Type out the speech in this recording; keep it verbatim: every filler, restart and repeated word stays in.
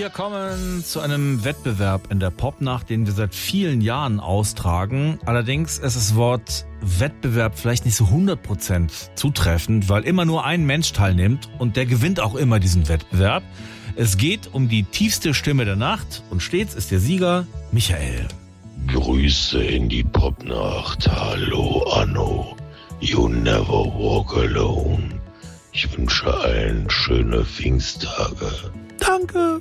wir kommen zu einem Wettbewerb in der Popnacht, den wir seit vielen Jahren austragen. Allerdings ist das Wort Wettbewerb vielleicht nicht so hundert Prozent zutreffend, weil immer nur ein Mensch teilnimmt und der gewinnt auch immer diesen Wettbewerb. Es geht um die tiefste Stimme der Nacht und stets ist der Sieger Michael. Grüße in die Popnacht. Hallo Anno. You never walk alone. Ich wünsche allen schöne Pfingsttage. Danke.